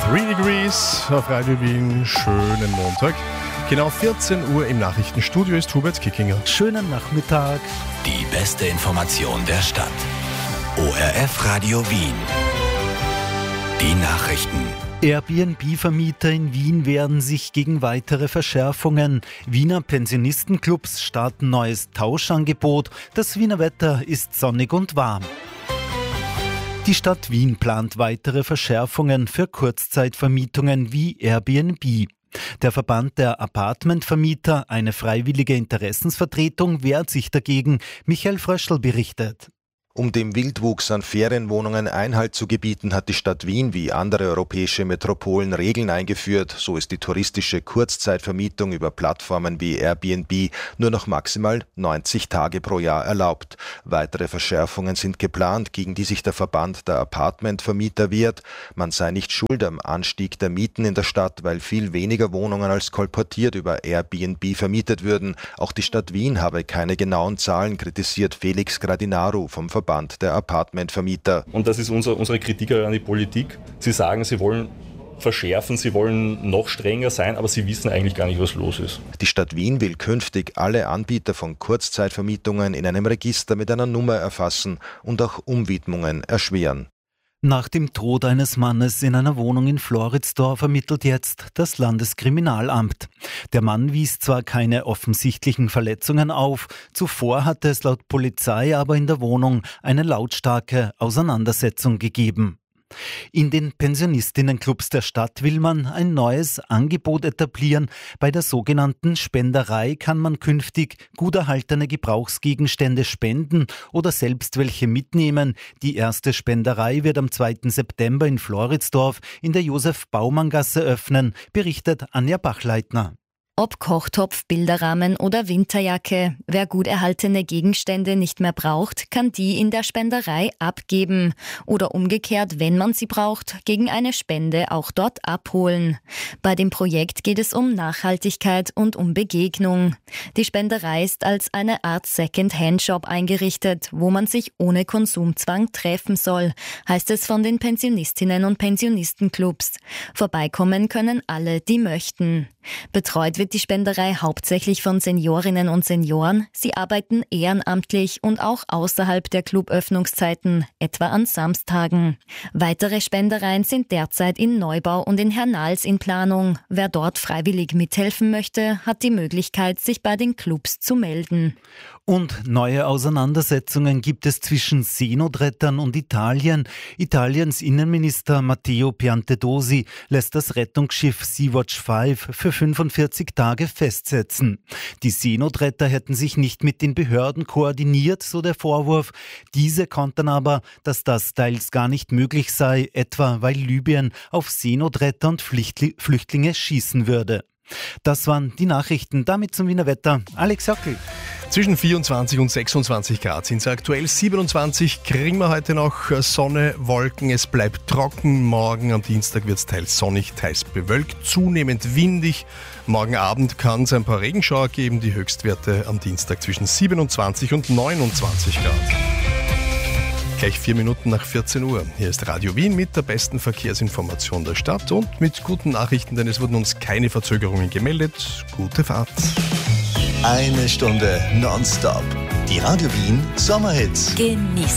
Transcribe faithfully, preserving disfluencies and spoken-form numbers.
Three Degrees auf Radio Wien. Schönen Montag. Genau vierzehn Uhr im Nachrichtenstudio ist Hubert Kickinger. Schönen Nachmittag. Die beste Information der Stadt. O R F Radio Wien. Die Nachrichten. Airbnb-Vermieter in Wien wehren sich gegen weitere Verschärfungen. Wiener Pensionistenclubs starten neues Tauschangebot. Das Wiener Wetter ist sonnig und warm. Die Stadt Wien plant weitere Verschärfungen für Kurzzeitvermietungen wie Airbnb. Der Verband der Apartmentvermieter, eine freiwillige Interessensvertretung, wehrt sich dagegen. Michael Fröschl berichtet. Um dem Wildwuchs an Ferienwohnungen Einhalt zu gebieten, hat die Stadt Wien wie andere europäische Metropolen Regeln eingeführt. So ist die touristische Kurzzeitvermietung über Plattformen wie Airbnb nur noch maximal neunzig Tage pro Jahr erlaubt. Weitere Verschärfungen sind geplant, gegen die sich der Verband der Apartmentvermieter wehrt. Man sei nicht schuld am Anstieg der Mieten in der Stadt, weil viel weniger Wohnungen als kolportiert über Airbnb vermietet würden. Auch die Stadt Wien habe keine genauen Zahlen, kritisiert Felix Gradinaru vom Verband der Apartmentvermieter. Und das ist unser, unsere Kritik an die Politik. Sie sagen, sie wollen verschärfen, sie wollen noch strenger sein, aber sie wissen eigentlich gar nicht, was los ist. Die Stadt Wien will künftig alle Anbieter von Kurzzeitvermietungen in einem Register mit einer Nummer erfassen und auch Umwidmungen erschweren. Nach dem Tod eines Mannes in einer Wohnung in Floridsdorf ermittelt jetzt das Landeskriminalamt. Der Mann wies zwar keine offensichtlichen Verletzungen auf, zuvor hatte es laut Polizei aber in der Wohnung eine lautstarke Auseinandersetzung gegeben. In den Pensionistinnenclubs der Stadt will man ein neues Angebot etablieren. Bei der sogenannten Spenderei kann man künftig gut erhaltene Gebrauchsgegenstände spenden oder selbst welche mitnehmen. Die erste Spenderei wird am zweiten September in Floridsdorf in der Josef-Baumann-Gasse öffnen, berichtet Anja Bachleitner. Ob Kochtopf, Bilderrahmen oder Winterjacke, wer gut erhaltene Gegenstände nicht mehr braucht, kann die in der Spenderei abgeben. Oder umgekehrt, wenn man sie braucht, gegen eine Spende auch dort abholen. Bei dem Projekt geht es um Nachhaltigkeit und um Begegnung. Die Spenderei ist als eine Art Second-Hand-Shop eingerichtet, wo man sich ohne Konsumzwang treffen soll, heißt es von den Pensionistinnen- und Pensionistenclubs. Vorbeikommen können alle, die möchten. Betreut wird die Spenderei hauptsächlich von Seniorinnen und Senioren. Sie arbeiten ehrenamtlich und auch außerhalb der Cluböffnungszeiten, etwa an Samstagen. Weitere Spendereien sind derzeit in Neubau und in Hernals in Planung. Wer dort freiwillig mithelfen möchte, hat die Möglichkeit, sich bei den Clubs zu melden. Und neue Auseinandersetzungen gibt es zwischen Seenotrettern und Italien. Italiens Innenminister Matteo Piantedosi lässt das Rettungsschiff Sea-Watch fünf für fünfundvierzig Tage festsetzen. Die Seenotretter hätten sich nicht mit den Behörden koordiniert, so der Vorwurf. Diese kontern aber, dass das teils gar nicht möglich sei, etwa weil Libyen auf Seenotretter und Flüchtlinge schießen würde. Das waren die Nachrichten. Damit zum Wiener Wetter. Alex Jockel. Zwischen vierundzwanzig und sechsundzwanzig Grad sind es aktuell. siebenundzwanzig kriegen wir heute noch Sonne, Wolken. Es bleibt trocken. Morgen am Dienstag wird es teils sonnig, teils bewölkt, zunehmend windig. Morgen Abend kann es ein paar Regenschauer geben. Die Höchstwerte am Dienstag zwischen siebenundzwanzig und neunundzwanzig Grad. Gleich vier Minuten nach vierzehn Uhr. Hier ist Radio Wien mit der besten Verkehrsinformation der Stadt und mit guten Nachrichten, denn es wurden uns keine Verzögerungen gemeldet. Gute Fahrt. Eine Stunde nonstop. Die Radio Wien Sommerhits. Genießen.